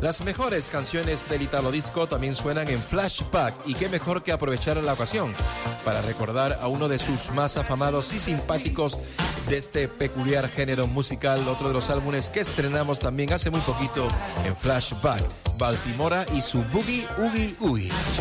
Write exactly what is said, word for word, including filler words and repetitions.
Las mejores canciones del Italo Disco también suenan en Flashback, y qué mejor que aprovechar la ocasión para recordar a uno de sus más afamados y simpáticos de este peculiar género musical, otro de los álbumes que estrenamos también hace muy poquito en Flashback, Baltimora y su Boogie Oogie Oogie.